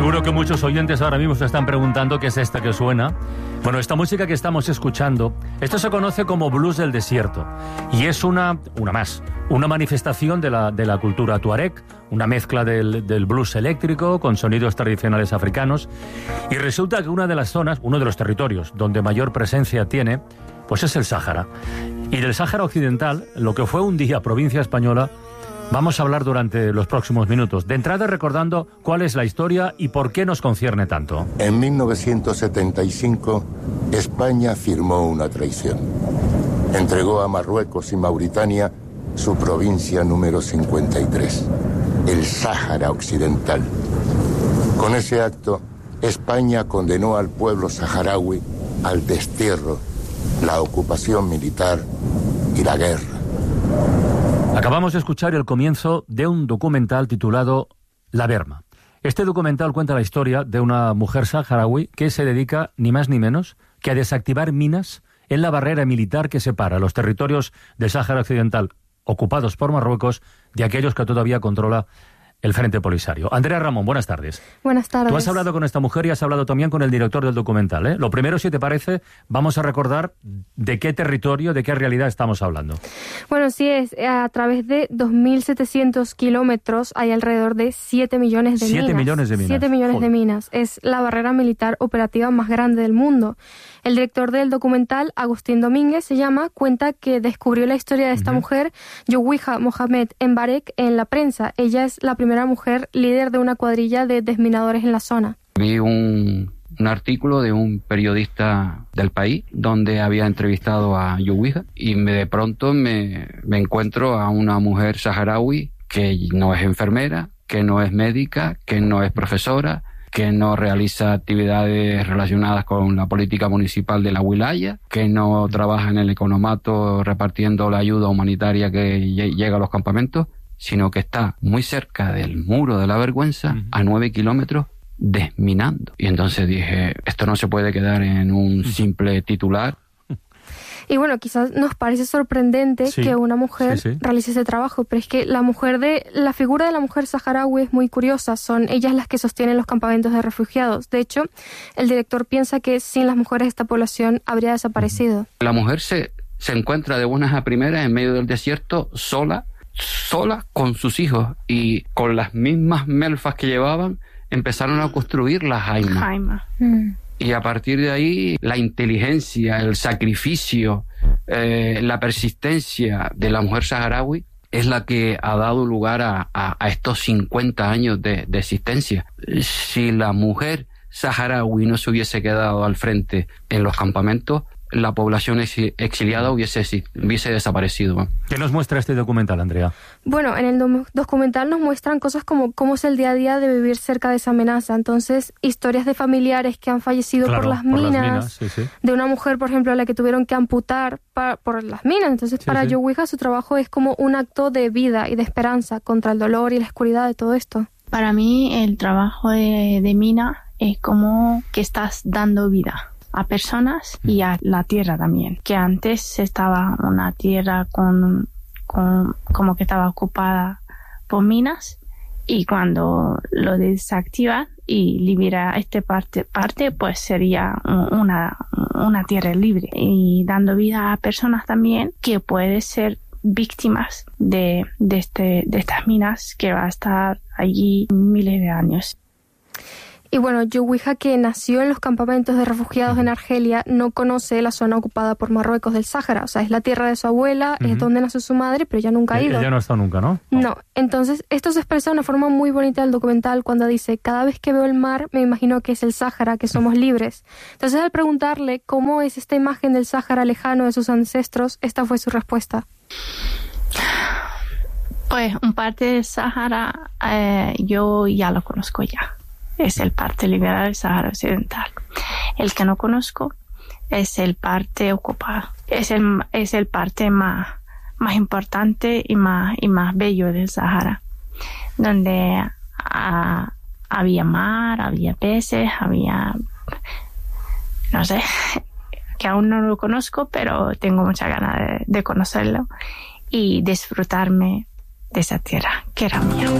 Seguro que muchos oyentes ahora mismo se están preguntando qué es esta que suena. Bueno, esta música que estamos escuchando, esto se conoce como blues del desierto y es una manifestación de la cultura tuareg, una mezcla del blues eléctrico con sonidos tradicionales africanos, y resulta que una de las zonas, uno de los territorios donde mayor presencia tiene, pues es el Sáhara. Y del Sáhara Occidental, lo que fue un día provincia española, vamos a hablar durante los próximos minutos. De entrada, recordando cuál es la historia y por qué nos concierne tanto. En 1975, España firmó una traición. Entregó a Marruecos y Mauritania su provincia número 53, el Sáhara Occidental. Con ese acto, España condenó al pueblo saharaui al destierro, la ocupación militar y la guerra. Acabamos de escuchar el comienzo de un documental titulado La Berma. Este documental cuenta la historia de una mujer saharaui que se dedica ni más ni menos que a desactivar minas en la barrera militar que separa los territorios del Sáhara Occidental ocupados por Marruecos de aquellos que todavía controla el Frente Polisario. Andrea Ramón, buenas tardes. Buenas tardes. Tú has hablado con esta mujer y has hablado también con el director del documental, ¿eh? Lo primero, si te parece, vamos a recordar de qué territorio, de qué realidad estamos hablando. Bueno, sí, es a través de 2.700 kilómetros hay alrededor de 7 millones de minas. 7 millones de minas. 7 millones de minas. Es la barrera militar operativa más grande del mundo. El director del documental, Agustín Domínguez se llama, cuenta que descubrió la historia de esta mujer, Youwiha Mohamed Mbarek, en la prensa. Ella es la primera mujer líder de una cuadrilla de desminadores en la zona. Vi un artículo de un periodista del país donde había entrevistado a Youwiha y de pronto me encuentro a una mujer saharaui que no es enfermera, que no es médica, que no es profesora, que no realiza actividades relacionadas con la política municipal de la wilaya, que no trabaja en el economato repartiendo la ayuda humanitaria que llega a los campamentos, sino que está muy cerca del muro de la vergüenza, a 9 kilómetros, desminando. Y entonces dije, esto no se puede quedar en un simple titular. Y bueno, quizás nos parece sorprendente que una mujer realice ese trabajo, pero es que la figura de la mujer saharaui es muy curiosa. Son ellas las que sostienen los campamentos de refugiados. De hecho, el director piensa que sin las mujeres esta población habría desaparecido. La mujer se encuentra de buenas a primeras en medio del desierto, sola con sus hijos, y con las mismas melfas que llevaban empezaron a construir la jaima. Y a partir de ahí, la inteligencia, el sacrificio, la persistencia de la mujer saharaui es la que ha dado lugar a estos 50 años de existencia. Si la mujer saharaui no se hubiese quedado al frente en los campamentos, la población exiliada hubiese desaparecido. ¿Qué nos muestra este documental, Andrea? Bueno, en el documental nos muestran cosas como cómo es el día a día de vivir cerca de esa amenaza. Entonces, historias de familiares que han fallecido por las minas, de una mujer, por ejemplo, a la que tuvieron que amputar por las minas. Entonces, para Youwiha su trabajo es como un acto de vida y de esperanza contra el dolor y la oscuridad de todo esto. Para mí, el trabajo de mina es como que estás dando vida a personas y a la tierra también, que antes estaba una tierra como que estaba ocupada por minas, y cuando lo desactivan y libera esta parte pues sería una tierra libre, y dando vida a personas también que pueden ser víctimas de estas minas que va a estar allí miles de años. Y bueno, Youwiha, que nació en los campamentos de refugiados en Argelia, no conoce la zona ocupada por Marruecos del Sáhara. O sea, es la tierra de su abuela, es donde nació su madre, pero ella nunca ha ido. Ella no ha estado nunca, ¿no? No. Entonces, esto se expresa de una forma muy bonita del documental cuando dice: cada vez que veo el mar, me imagino que es el Sáhara, que somos libres. Entonces, al preguntarle cómo es esta imagen del Sáhara lejano de sus ancestros, esta fue su respuesta. Pues, un parte del Sáhara yo ya lo conozco ya. Es el parte liberal del Sáhara Occidental. El que no conozco es el parte ocupado. Es el parte más importante y más bello del Sáhara, donde había mar, había peces, había, no sé, que aún no lo conozco, pero tengo mucha ganas de conocerlo y disfrutarme de esa tierra que era mía.